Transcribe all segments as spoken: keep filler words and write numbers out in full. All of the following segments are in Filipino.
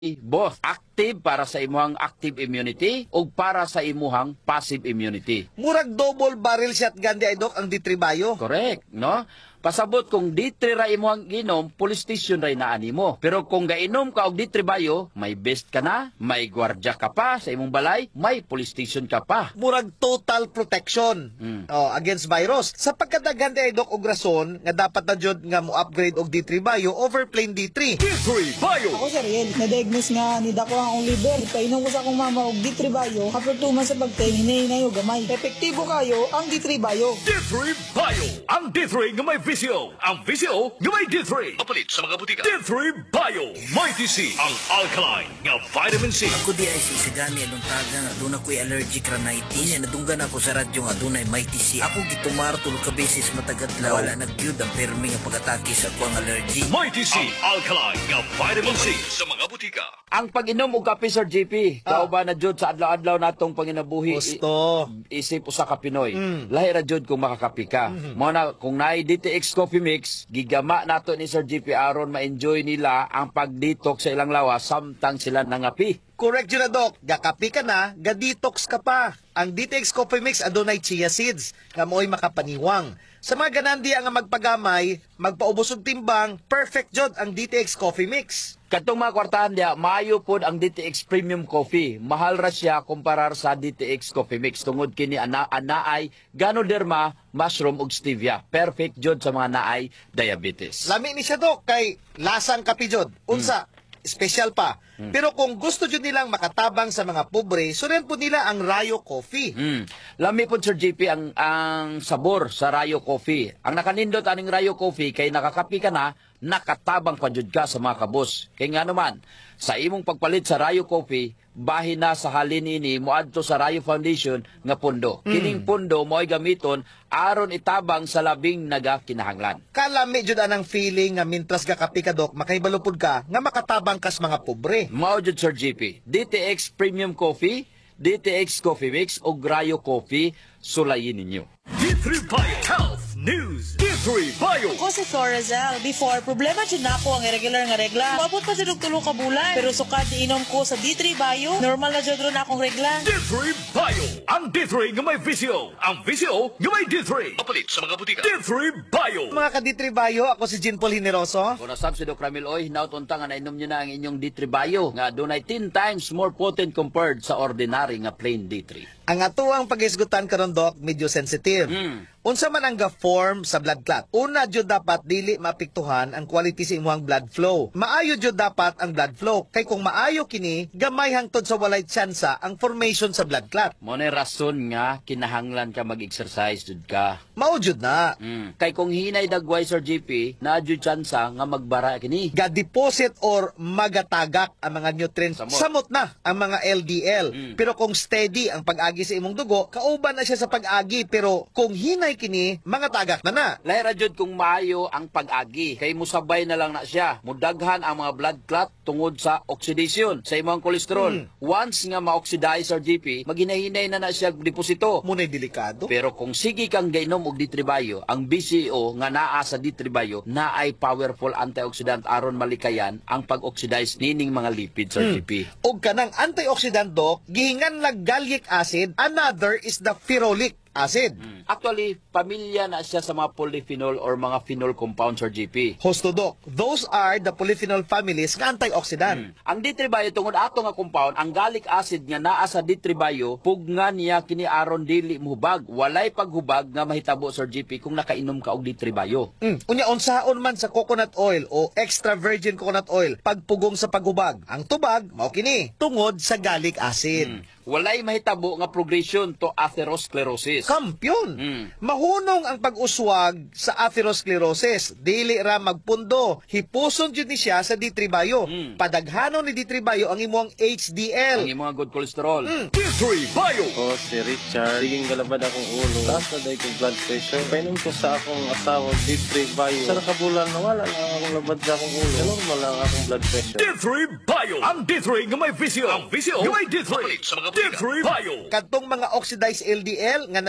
both active para sa imuhang active immunity o para sa imuhang passive immunity. Murag double barrel shotgun di ay dok ang ditribayo. Correct, no? Pasabot kung di tri ra imuhang ginom, police station ray naani mo. Pero kung gainom ka og di tribayo, may best ka na, may gwardya ka pa sa imong balay, may police station ka pa. Murag total protection Mm. oh, against virus. Sa pagkadaghan di ay dok og rason nga dapat na jud nga mo upgrade og ditribayo over plain D three. D three Bio! Ako sir, yun. Na-diagnose nga ni Dako ang liver. Painom ko sa akong mama og D three Bio. After two months sa pagtayin, hinahinay o gamay. Epektibo kayo ang D three Bio. D three Bio! Ang D three nga may visio. Ang visio nga may D three. Papalit sa mga butika. D three Bio! May T C. Ang alkaline nga vitamin C. Ako di ay sisigani anong taga nga doon ako'y allergic rhinitis. Nadunggan ako sa radyo nga doon ay may T C. Ako gitumar tulog ka beses matagadlaw. Wala nag-gyud ang permi nga pag-atake sa ako ang allergy. May T C. Ang alkaline nga vitamin C sa mga butika. Ang pag-inom og kape, Sir G P, Ah. kauban na jud sa adlaw-adlaw natong panginabuhi. Gusto. I- isip usa ka Pinoy. Mm. Lahi ra jud kung makakapi ka. Mm-hmm. Mo na kung naay D T X Coffee Mix, gigama nato ni Sir G P aron ma-enjoy nila ang pag-detox sa ilang lawas samtang sila nangapi. Correct yun na, Dok. Gakapi ka na, ga-detox ka pa. Ang D T X Coffee Mix adunay chia seeds, nga mo'y makapaniwang. Sa mga ganandi nga magpagamay, magpaubos og timbang, perfect jud ang D T X Coffee Mix. Katong mga kwartahan diya, maayo pod ang D T X Premium Coffee. Mahal ra siya kumparar sa D T X Coffee Mix. Tungod kini ana anaay Ganoderma, mushroom ug stevia. Perfect jud sa mga naay diabetes. Lami ni siya, Dok, kay lasang kapi jud. Unsa, special pa. Pero kung gusto jud nilang makatabang sa mga pobre, suren po nila ang Rayo Coffee. Mm. Lami po Sir J P ang ang sabor sa Rayo Coffee. Ang nakanindot aning Rayo Coffee kay nakakapi ka na, nakatabang pa jud ka sa mga kabos. Kay nga naman, sa imong pagpalit sa Rayo Coffee, bahin na sa halin ini moadto sa Rayo Foundation nga pundo. Kining pundo mo'y gamiton aron itabang sa labing nagakinahanglan. Kalami jud anang feeling nga mintras gakapi ka, Dok, makaibalupod ka nga makatabang kas mga pobre. Mao jud Sir J P, D T X Premium Coffee, D T X Coffee Mix ug Rayo Coffee, sulayin ninyo. D three Bio Health News. D three Bio! Ako si Florazel. Before, problema dyan na ako ang irregular nga regla. Mabot pa dyan og tulo ka bulan. Pero sukad inom ko sa D three Bio, normal na dyan ron akong regla. D three Bio! Ang D three nga may visio. Ang visio nga may D three. Papalit sa mga butika. D three Bio! Mga kaditribayo, ako si Jean Paul Hineroso. Kung nasab si Doc Ramil Oy, hinaut-unta nga nainom nyo na ang inyong D three Bio nga dunay ten times more potent compared sa ordinary nga plain D three. Ang atuang pag-isgutan karon, Dok, medyo sensitive. Mm. Unsa man ang ga-form sa blood clot? Una jud dapat dili maapektuhan ang quality sa imong blood flow. Maayo jud dapat ang blood flow kay kung maayo kini, gamay hangtod sa walay tsansa ang formation sa blood clot. Mo na rason nga kinahanglan ka mag-exercise jud ka. Mao jud na. Mm. Kay kung hinay dagway Sir J P, na jud tsansa nga magbara kini. Ga-deposit or magatagak ang mga nutrients. Samot. Samot na ang mga L D L. Mm. Pero kung steady ang pag-agi sa imong dugo, kauban na siya sa pag-agi. Pero kung hinay kini, mga tagak na na. Lahi ra jud kung maayo ang pag-agi kay musabay na lang na siya. Mudaghan ang mga blood clot tungod sa oxidation sa imong kolesterol. Once nga ma-oxidize Sir J P, maghinay-hinay na na siya deposito. Muna'y delikado. Pero kung sige kang gainom og D three Bio, ang B C A O nga naa sa D three Bio na ay powerful antioxidant aron malikayan ang pag-oxidize nining mga lipid Sir J P. Og kanang antioxidant, Dok, gihingan lang gallic acid, another is the ferulic acid. Actually, pamilya na siya sa mga polyphenol or mga phenol compounds Sir J P. Hosto, Dok, those are the polyphenol families nga antioxidant. Ang D three Bio tungod ato nga compound, ang gallic acid nga naa sa D three Bio, pugna niya kini aron dili mohubag. Walay paghubag nga mahitabo Sir J P kung nakainom ka og D three Bio. Mm. Unya, unsaon man sa coconut oil o extra virgin coconut oil, pagpugong sa paghubag. Ang tubag, mao kini, tungod sa gallic acid. Mm. Walay mahitabo nga progression to atherosclerosis. Kampyon. Mm. Mahunong ang pag-uswag sa atherosclerosis. Dili ra magpundo. Hipuson jud ni siya sa D three Bio. Mm. Padaghanon ni D three Bio ang imong H D L. Ang imong mga good cholesterol. Mm. D three Bio! Ako si Richard, siging galabad akong ulo. Taas na dahil kong blood pressure. Painom ko sa akong asawa, D three Bio. Sa nakabulan, nawala na akong labad sa akong ulo. Normal lang akong blood pressure. D three Bio! Ang D three nga may visio. Ang visio nga may D three. Papalit sa mga butika. D three Bio! Kadtong mga oxidized L D L nga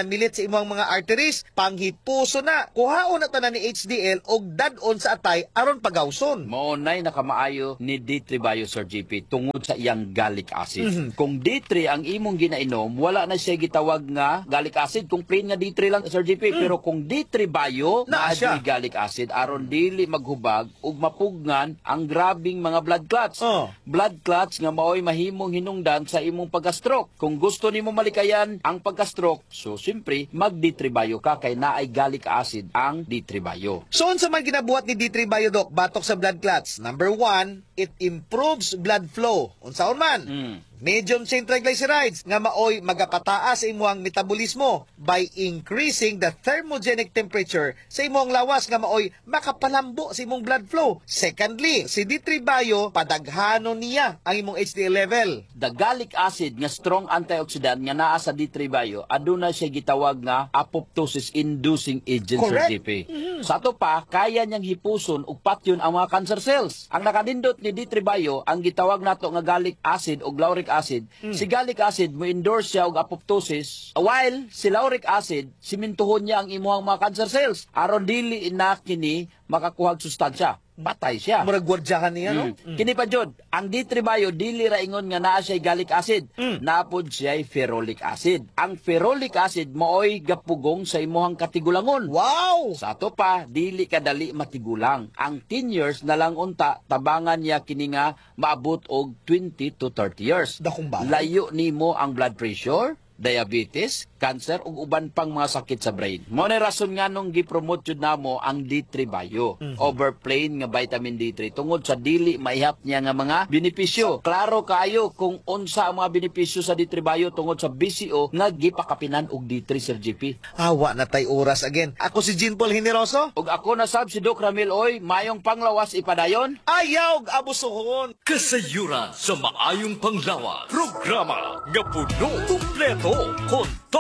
namilit sa imong mga arteries, panghipuso na. Kuhaon na tanan ni H D L og dad-on sa atay aron pagawson. Maunay nakamaayo ni D three Bio, Sir G P, tungod sa iyang gallic acid. Kung D three ang imong ginainom, wala na siya gitawag nga gallic acid. Kung plain nga D three lang, Sir G P. Pero kung D three Bio, Naa siya. naadyo'y gallic acid, aron dili maghubag ug mapugnan ang grabing mga blood clots. Oh. Blood clots nga maoy mahimong hinungdan sa imong pagka-stroke. Kung gusto nimo malikayan ang pagka-stroke, so simpre mag D three Bio ka kay naay gallic acid ang D three Bio. So, unsa man ginabuhat ni D three Bio, Doc, batok sa blood clots? Number one, it improves blood flow. Unsaon man? Mm. Medium chain triglycerides nga maoy magapataas sa imong metabolismo by increasing the thermogenic temperature sa imong lawas nga maoy makapalambo sa imong blood flow. Secondly, si D three Bio padaghanon niya ang imong H D L level. The gallic acid nga strong antioxidant nga naa sa D three Bio, aduna siya gitawag nga apoptosis inducing agent, Sir Correct. G P. Sa ato pa, kaya niyang hipuson ug patyon ang mga cancer cells. Ang nakanindot ni D three Bio, ang gitawag nato nga gallic acid ug lauric acid. Si gallic acid mo endorse siya og apoptosis, while si lauric acid simintuhon niya ang imuhang mga cancer cells aron dili na kini makakuhag sustansya. Patay siya. Murag gwardyahan niya, no? Mm. Kini pa jud, ang D three Bio dili ra ingon nga naa siya gallic acid, napod siya ferrolic acid. Ang ferrolic acid mooy gapugong sa imuhang katigulangon. Wow! Sa ato pa, dili kadali matigulang. Ang ten years na lang unta, tabangan niya kini nga maabot og twenty to thirty years. Dakong bagay. Layo nimo ang blood pressure, diabetes, cancer ug uban pang mga sakit sa brain. Mao na rason nga nung gipromote jud namo ang D three Bio, over plain nga vitamin D three tungod sa dili maihap niya nga mga benepisyo. Klaro kayo kung unsa ang mga benepisyo sa D three Bio tungod sa B C O nga gipakapinan og D three, Sir G P. Awa na tay oras again. Ako si Jean Paul Generoso. Ug ako na sab si Doc Ramil Oy, mayong panglawas ipadayon. Ayaw abusohon. Kasayuran sa maayong panglawas. Programa nga puno, kumpleto, kontak.